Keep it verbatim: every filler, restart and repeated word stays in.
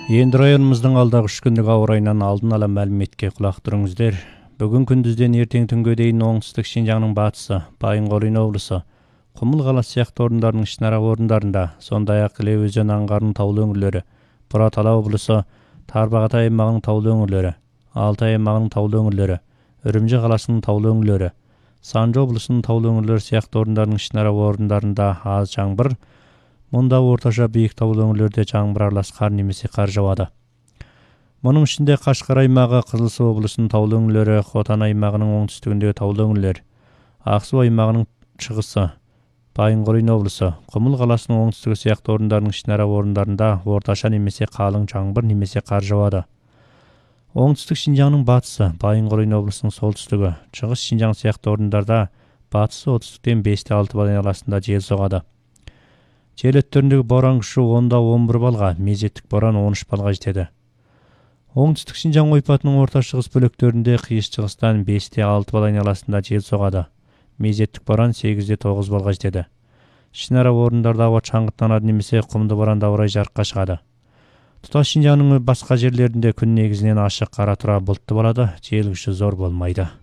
Енді районымыздың алдағы үш күндік ауа райынан алдын ала мәліметке құлақ түріңіздер. Бүгін күндізден ертең түнге дейін оңтүстік Шинжаңның батысы, Байынқорин облысы, Құмыл қаласы сияқты орындардың ішінара орындарында, сондай-ақ Іле өзен аңғарының таулы өңірлері, Бұратала облысы, Тарбағатай аймағының таулы өңірлері, Алтай аймағының таулы өңірлері, Үрімжі қаласының таулы өңірлері, Санжы облысының таулы өңірлері сияқты орындардың ішінара орындарында аз жаңбыр, мұнда орташа биік таулы өңірлерде жаңбыр аралас қар немесе қар жауады. Мұның ішінде Қашқар аймағы, Қызылсу облысының таулы өңірлері, Хотан аймағының оңтүстігіндегі таулы өңірлер, Ақсу аймағының шығысы, Байынқорин облысы, Құмыл қаласының оңтүстігі сияқты орындардың ішінара орындарында орташа немесе қалың жаңбыр немесе қар жауады. Оңтүстік Шинжаңның батысы, Байынқорин облысының солтүстігі, шығыс Шинжаң сияқты орындарда батыс солтүстіктен бес те алты балл арасында жел соғады. Жел өттеріндегі боран күші онда он бір балға, мезеттік боран он үш балға жетеді. Оңтүстік Шинжаң ойпатының орта шығыс бөліктерінде қиыс шығыстан бес те алты балл арасында жел соғады. Мезеттік боран сегіз те тоғыз балға жетеді. Ішінара орындарда ауа шаңғыттанады немесе құмды боранда орай жарыққа шығады. Тұтас Шинжаңның басқа жерлерінде күн негізінен ашық, қара тұра бұлтты болады, жел күші зор болмайды.